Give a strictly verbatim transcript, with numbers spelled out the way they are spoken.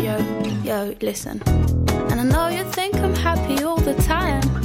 yo, yo, listen. And I know you think I'm happy all the time.